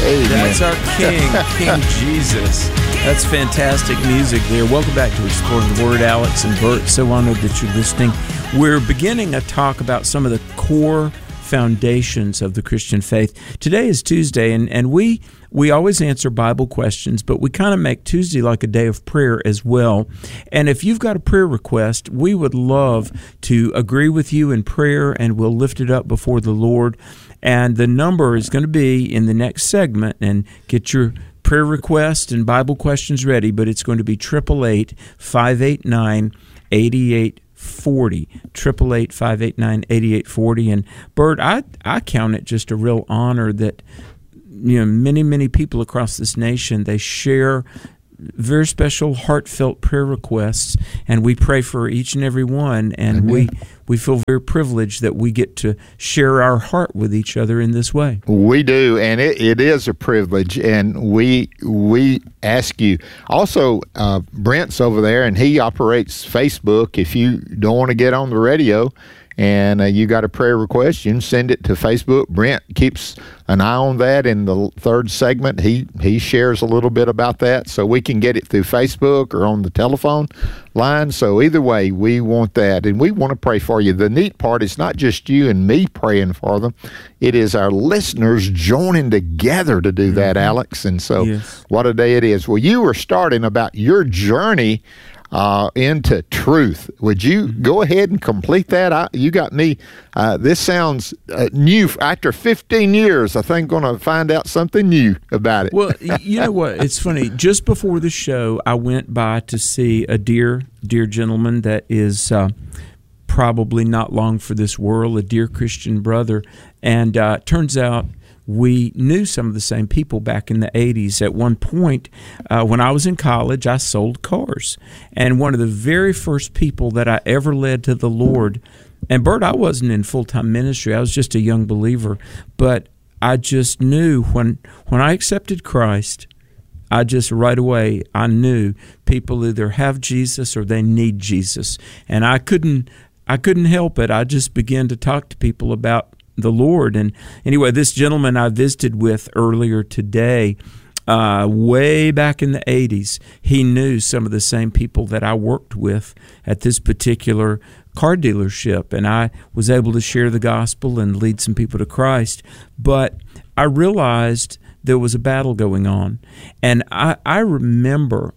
Amen. That's our King, King Jesus. That's fantastic music there. Welcome back to Exploring the Word, Alex and Bert. So honored that you're listening. We're beginning a talk about some of the core foundations of the Christian faith. Today is Tuesday, and we always answer Bible questions, but we kind of make Tuesday like a day of prayer as well. And if you've got a prayer request, we would love to agree with you in prayer, and we'll lift it up before the Lord. And the number is going to be in the next segment, and get your prayer request and Bible questions ready, but it's going to be 888-589-8840. 888-589-8840. And Bert, I count it just a real honor that many people across this nation, they share very special heartfelt prayer requests, and we pray for each and every one, and we feel very privileged that we get to share our heart with each other in this way. We do, and it is a privilege, and we ask you. Also, Brent's over there, and he operates Facebook. If you don't want to get on the radio and you got a prayer request, you can send it to Facebook. Brent keeps an eye on that. In the third segment, he shares a little bit about that, so we can get it through Facebook or on the telephone line. So either way, we want that, and we want to pray for you. The neat part is not just you and me praying for them. It is our listeners joining together to do that, Alex. And so What a day it is. Well, you were starting about your journey into truth. Would you go ahead and complete that? You got me. This sounds new. After 15 years, I think I'm going to find out something new about it. Well, you know what? It's funny. Just before the show, I went by to see a dear gentleman that is probably not long for this world, a dear Christian brother. And turns out we knew some of the same people back in the 80s. At one point, when I was in college, I sold cars. And one of the very first people that I ever led to the Lord, and Bert, I wasn't in full-time ministry. I was just a young believer. But I just knew when I accepted Christ, I just right away, I knew people either have Jesus or they need Jesus. And I couldn't help it. I just began to talk to people about the Lord. And anyway, this gentleman I visited with earlier today, way back in the 80s, he knew some of the same people that I worked with at this particular car dealership, and I was able to share the gospel and lead some people to Christ. But I realized there was a battle going on, and I remember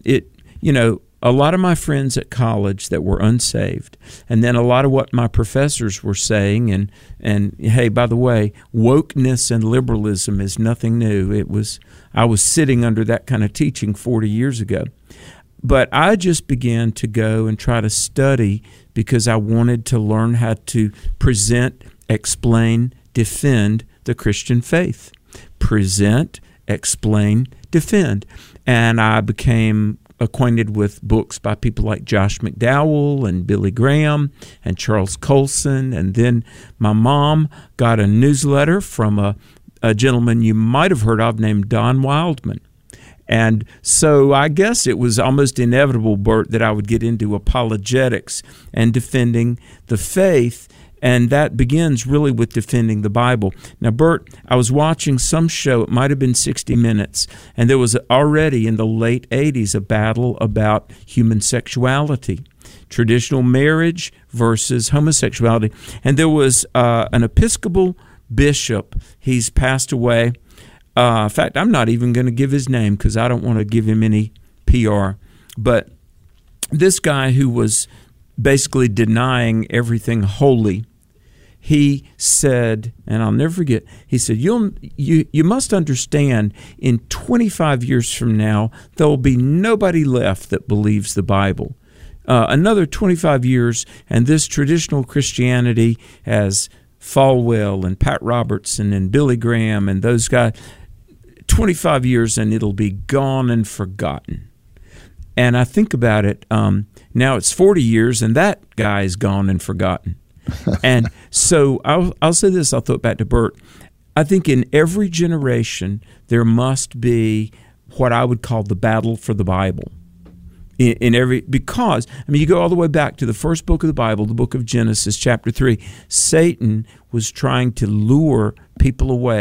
a lot of my friends at college that were unsaved, and then a lot of what my professors were saying, and hey, by the way, wokeness and liberalism is nothing new. I was sitting under that kind of teaching 40 years ago. But I just began to go and try to study because I wanted to learn how to present, explain, defend the Christian faith. Present, explain, defend. And I became acquainted with books by people like Josh McDowell and Billy Graham and Charles Colson. And then my mom got a newsletter from a gentleman you might have heard of named Don Wildman. And so I guess it was almost inevitable, Bert, that I would get into apologetics and defending the faith. And that begins really with defending the Bible. Now, Bert, I was watching some show, it might have been 60 Minutes, and there was already in the late 80s a battle about human sexuality, traditional marriage versus homosexuality. And there was an Episcopal bishop, he's passed away. In fact, I'm not even going to give his name because I don't want to give him any PR. But this guy who was basically denying everything holy, he said, and I'll never forget, he said, you must understand, in 25 years from now, there will be nobody left that believes the Bible. Another 25 years, and this traditional Christianity, as Falwell and Pat Robertson and Billy Graham and those guys, 25 years and it'll be gone and forgotten. And I think about it, now it's 40 years and that guy is gone and forgotten. And so I'll say this, I'll throw it back to Bert. I think in every generation there must be what I would call the battle for the Bible. Because you go all the way back to the first book of the Bible, the book of Genesis, chapter 3. Satan was trying to lure people away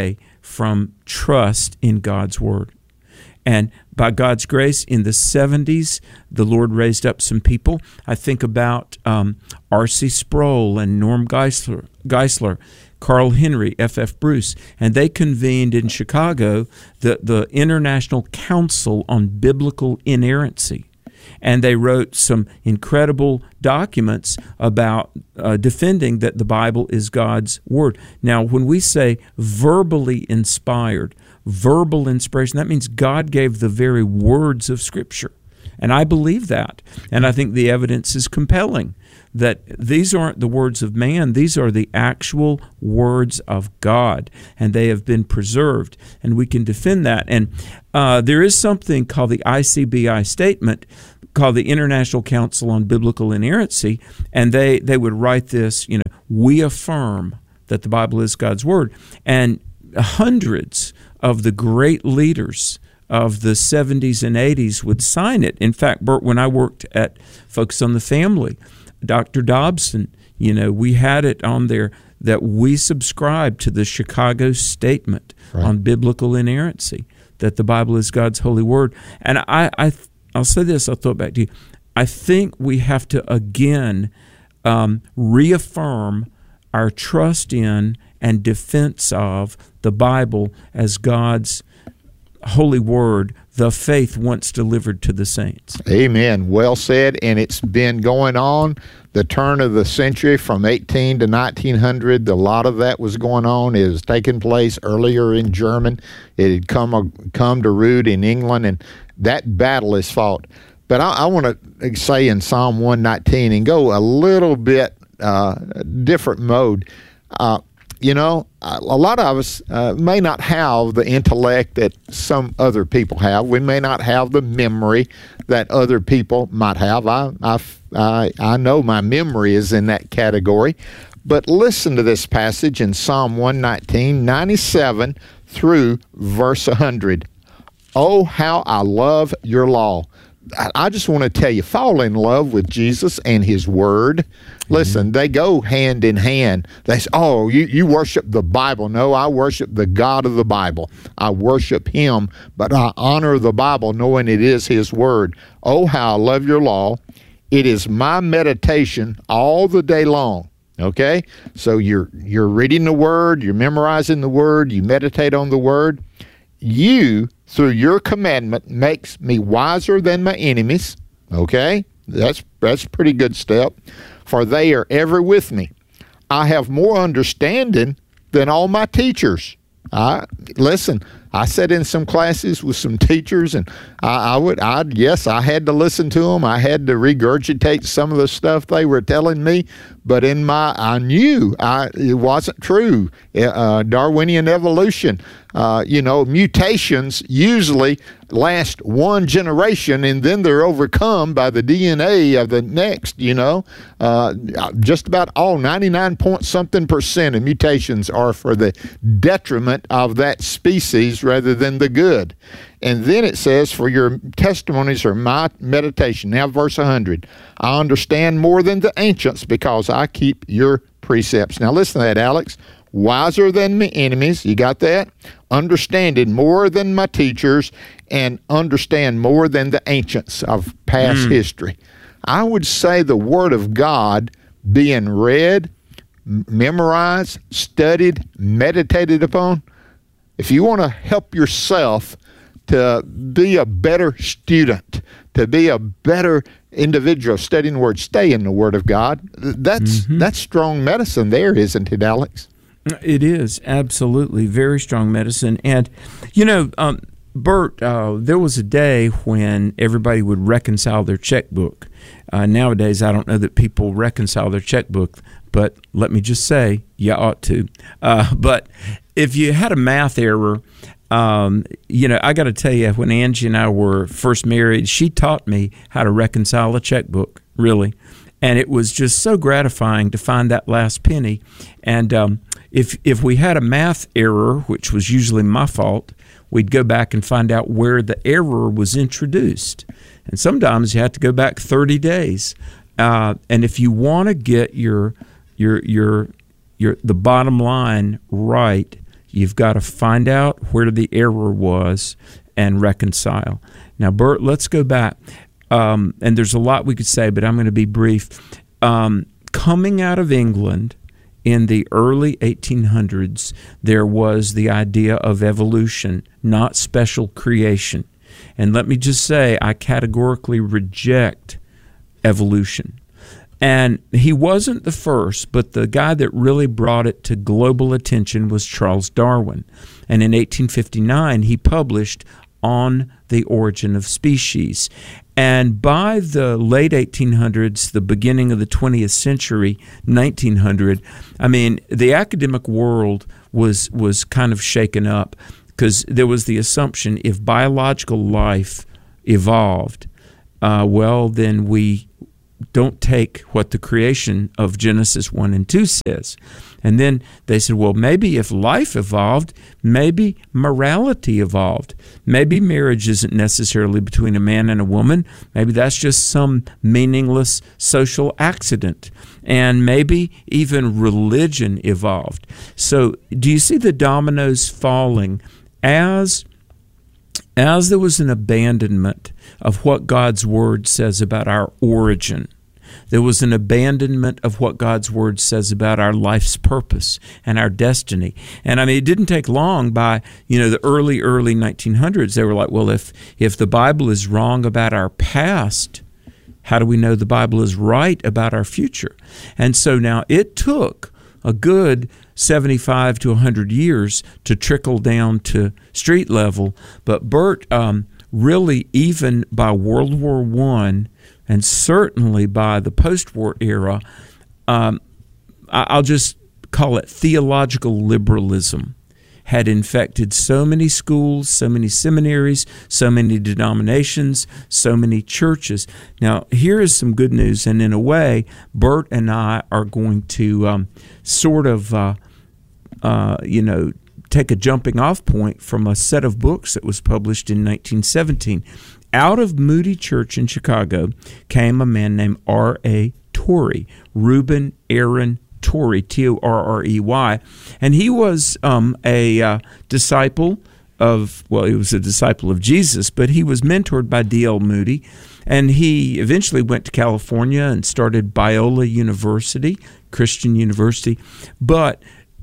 from trust in God's Word. And by God's grace, in the 70s, the Lord raised up some people. I think about R.C. Sproul and Norm Geisler, Carl Henry, F.F. Bruce, and they convened in Chicago the International Council on Biblical Inerrancy. And they wrote some incredible documents about defending that the Bible is God's Word. Now, when we say verbally inspired, verbal inspiration, that means God gave the very words of Scripture. And I believe that. And I think the evidence is compelling that these aren't the words of man, these are the actual words of God, and they have been preserved, and we can defend that. And there is something called the ICBI statement, called the International Council on Biblical Inerrancy, and they would write this, we affirm that the Bible is God's Word. And hundreds of the great leaders of the 70s and 80s would sign it. In fact, Bert, when I worked at Focus on the Family, Dr. Dobson, we had it on there that we subscribe to the Chicago Statement on Biblical Inerrancy, that the Bible is God's holy word. And I'll say this, I'll throw it back to you. I think we have to again reaffirm our trust in and defense of the Bible as God's holy word, the faith once delivered to the saints. Amen. Well said. And it's been going on the turn of the century from 18 to 1900. A lot of that was going on. It was taking place earlier in Germany. It had come to root in England, and that battle is fought. But I want to say in Psalm 119 and go a little bit different mode. A lot of us may not have the intellect that some other people have. We may not have the memory that other people might have. I know my memory is in that category. But listen to this passage in Psalm 119, 97 through verse 100. Oh, how I love your law. I just want to tell you, fall in love with Jesus and His Word. Listen, they go hand in hand. They say, oh, you worship the Bible. No, I worship the God of the Bible. I worship Him, but I honor the Bible knowing it is His Word. Oh, how I love your law. It is my meditation all the day long. Okay? So you're reading the Word, you're memorizing the Word, you meditate on the Word. You, through your commandment, makes me wiser than my enemies. Okay? That's a pretty good step. For they are ever with me. I have more understanding than all my teachers. Listen, I sat in some classes with some teachers, and I had to listen to them. I had to regurgitate some of the stuff they were telling me, but I knew it wasn't true. Darwinian evolution, mutations usually last one generation, and then they're overcome by the DNA of the next. Just about all 99-point-something% of mutations are for the detriment of that species rather than the good. And then it says, for your testimonies are my meditation. Now verse 100. I understand more than the ancients because I keep your precepts. Now listen to that, Alex. Wiser than my enemies. You got that? Understanding more than my teachers, and understand more than the ancients of past history. I would say the Word of God being read, memorized, studied, meditated upon. If you want to help yourself to be a better student, to be a better individual studying the Word, stay in the Word of God. That's strong medicine there, isn't it, Alex? It is, absolutely. Very strong medicine. And, Bert, there was a day when everybody would reconcile their checkbook. Nowadays, I don't know that people reconcile their checkbook, but let me just say, you ought to. But if you had a math error, I got to tell you, when Angie and I were first married, she taught me how to reconcile a checkbook, really. And it was just so gratifying to find that last penny. And if we had a math error, which was usually my fault, we'd go back and find out where the error was introduced. And sometimes you have to go back 30 days. And if you want to get your the bottom line right, You've got to find out where the error was and reconcile. Now, Bert, let's go back. And there's a lot we could say, but I'm going to be brief. Coming out of England in the early 1800s, there was the idea of evolution, not special creation. And let me just say, I categorically reject evolution. And he wasn't the first, but the guy that really brought it to global attention was Charles Darwin. And in 1859, he published On the Origin of Species. And by the late 1800s, the beginning of the 20th century, 1900, I mean, the academic world was kind of shaken up, because there was the assumption if biological life evolved, well, then we don't take what the creation of Genesis 1 and 2 says. And then they said, well, maybe if life evolved, maybe morality evolved. Maybe marriage isn't necessarily between a man and a woman. Maybe that's just some meaningless social accident. And maybe even religion evolved. So do you see the dominoes falling as there was an abandonment of what God's Word says about our origin? There was an abandonment of what God's Word says about our life's purpose and our destiny. And I mean, it didn't take long by, the early 1900s. They were like, well, if the Bible is wrong about our past, how do we know the Bible is right about our future? And so now it took a good 75 to 100 years to trickle down to street level. But Bert, really, even by World War I, and certainly by the post-war era, I'll just call it theological liberalism, had infected so many schools, so many seminaries, so many denominations, so many churches. Now, here is some good news, and in a way, Bert and I are going to take a jumping off point from a set of books that was published in 1917. Out of Moody Church in Chicago came a man named R.A. Torrey, Reuben Aaron Torrey, Torrey, and he was a disciple of, he was a disciple of Jesus, but he was mentored by D.L. Moody, and he eventually went to California and started Biola University, Christian University, but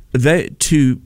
to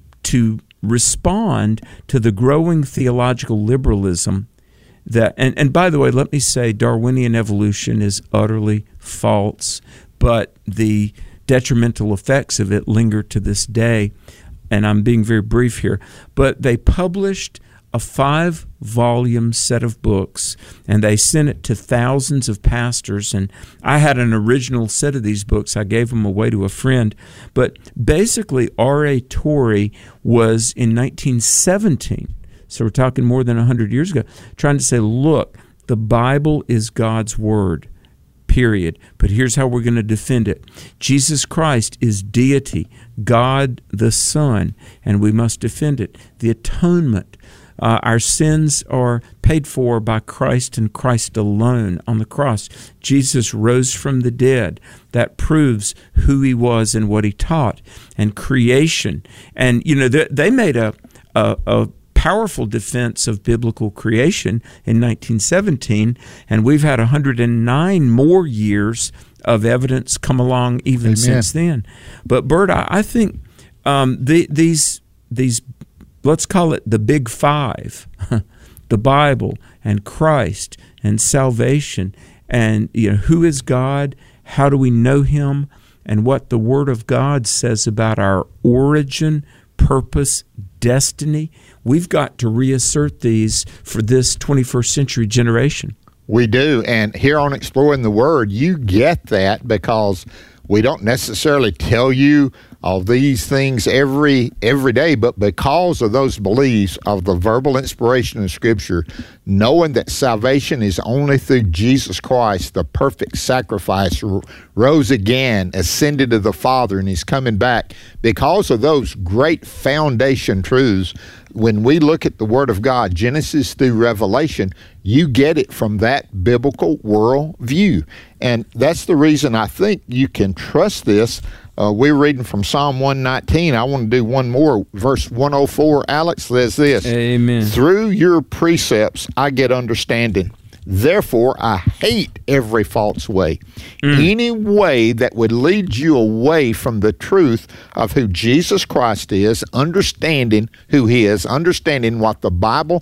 respond to the growing theological liberalism that, and by the way, let me say Darwinian evolution is utterly false, but the detrimental effects of it linger to this day, and I'm being very brief here. But they published a 5-volume set of books, and they sent it to thousands of pastors, and I had an original set of these books. I gave them away to a friend. But basically, R.A. Torrey was in 1917, so we're talking more than 100 years ago, trying to say, look, the Bible is God's Word, period. But here's how we're going to defend it. Jesus Christ is deity, God the Son, and we must defend it. The atonement. Our sins are paid for by Christ and Christ alone on the cross. Jesus rose from the dead. That proves who he was and what he taught. And creation. And, they made a powerful defense of biblical creation in 1917, and we've had 109 more years of evidence come along even Amen. Since then. But Bert, I think these let's call it the big five, the Bible and Christ and salvation, and who is God, how do we know him, and what the Word of God says about our origin, purpose, destiny. We've got to reassert these for this 21st century generation. We do, and here on Exploring the Word, you get that because we don't necessarily tell you all these things every day, but because of those beliefs of the verbal inspiration of Scripture, knowing that salvation is only through Jesus Christ, the perfect sacrifice, rose again, ascended to the Father, and he's coming back. Because of those great foundation truths, when we look at the Word of God, Genesis through Revelation, you get it from that biblical world view. And that's the reason I think you can trust this. We're reading from Psalm 119. I want to do one more. Verse 104, Alex, says this. Amen. Through your precepts I get understanding. Therefore, I hate every false way. Any way that would lead you away from the truth of who Jesus Christ is, understanding who he is, understanding what the Bible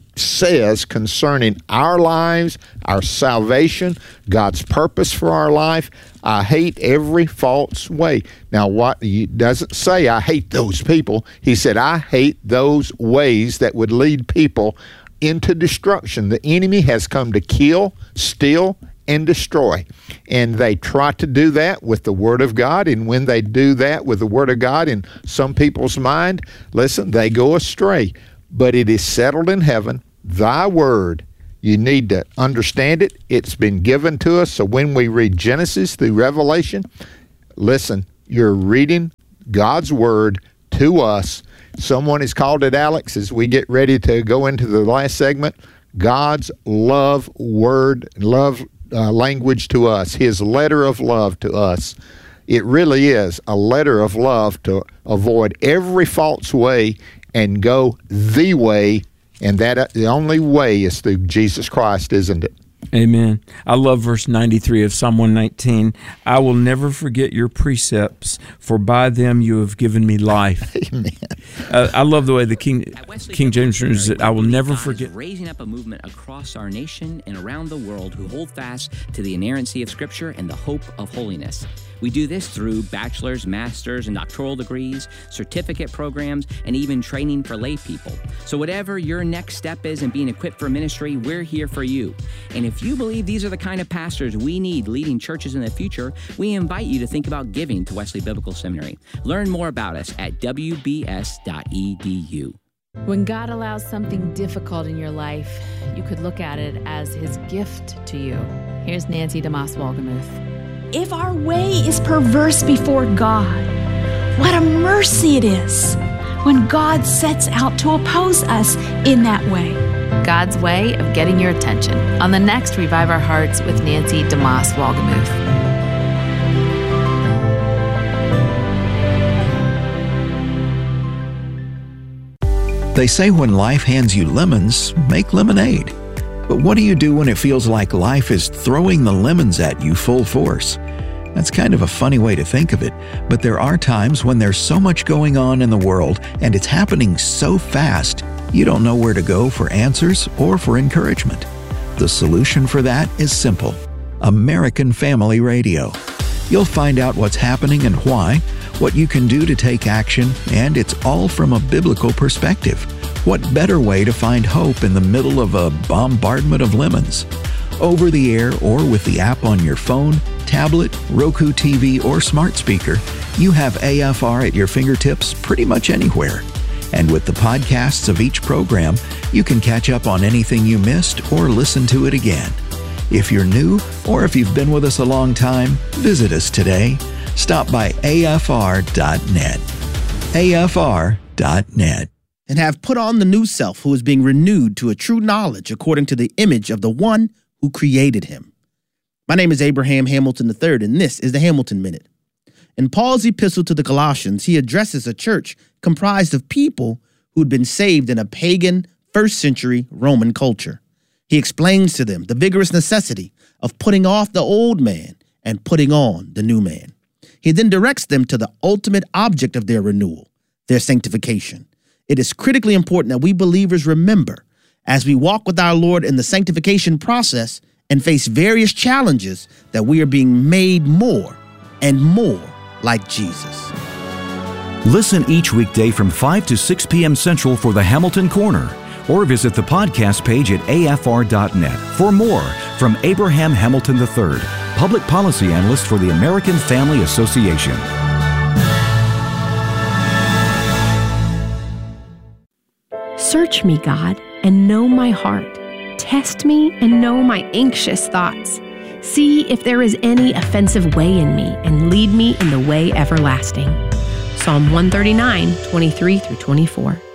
says concerning our lives, our salvation, God's purpose for our life. I hate every false way. Now, what he doesn't say I hate those people. He said, I hate those ways that would lead people into destruction. The enemy has come to kill, steal, and destroy. And they try to do that with the Word of God. And when they do that with the Word of God in some people's mind, listen, they go astray. But it is settled in heaven. Thy Word, you need to understand it. It's been given to us. So when we read Genesis through Revelation, listen, you're reading God's Word to us. Someone has called it, Alex, as we get ready to go into the last segment, God's love word, language to us, his letter of love to us. It really is a letter of love to avoid every false way and go the way, and that the only way is through Jesus Christ, isn't it? Amen. I love verse 93 of Psalm 119. I will never forget your precepts, for by them you have given me life. Amen. I love the way the King James says it. I will never forget. Raising up a movement across our nation and around the world who hold fast to the inerrancy of Scripture and the hope of holiness. We do this through bachelor's, master's, and doctoral degrees, certificate programs, and even training for lay people. So whatever your next step is in being equipped for ministry, we're here for you. And if you believe these are the kind of pastors we need leading churches in the future, we invite you to think about giving to Wesley Biblical Seminary. Learn more about us at wbs.edu. When God allows something difficult in your life, you could look at it as his gift to you. Here's Nancy DeMoss Wolgemuth. If our way is perverse before God, what a mercy it is when God sets out to oppose us in that way. God's way of getting your attention on the next Revive Our Hearts with Nancy DeMoss Wolgemuth. They say when life hands you lemons, make lemonade. But what do you do when it feels like life is throwing the lemons at you full force? That's kind of a funny way to think of it, but there are times when there's so much going on in the world and it's happening so fast, you don't know where to go for answers or for encouragement. The solution for that is simple: American Family Radio. You'll find out what's happening and why, what you can do to take action, and it's all from a biblical perspective. What better way to find hope in the middle of a bombardment of lemons? Over the air or with the app on your phone, tablet, Roku TV, or smart speaker, you have AFR at your fingertips pretty much anywhere. And with the podcasts of each program, you can catch up on anything you missed or listen to it again. If you're new or if you've been with us a long time, visit us today. Stop by afr.net. afr.net. And have put on the new self, who is being renewed to a true knowledge according to the image of the one who created him. My name is Abraham Hamilton III, and this is the Hamilton Minute. In Paul's epistle to the Colossians, he addresses a church comprised of people who'd been saved in a pagan, first-century Roman culture. He explains to them the vigorous necessity of putting off the old man and putting on the new man. He then directs them to the ultimate object of their renewal, their sanctification. It is critically important that we believers remember, as we walk with our Lord in the sanctification process and face various challenges, that we are being made more and more like Jesus. Listen each weekday from 5 to 6 p.m. Central for the Hamilton Corner, or visit the podcast page at afr.net for more from Abraham Hamilton III, Public Policy Analyst for the American Family Association. Search me, God, and know my heart. Test me and know my anxious thoughts. See if there is any offensive way in me, and lead me in the way everlasting. Psalm 139, 23 through 24.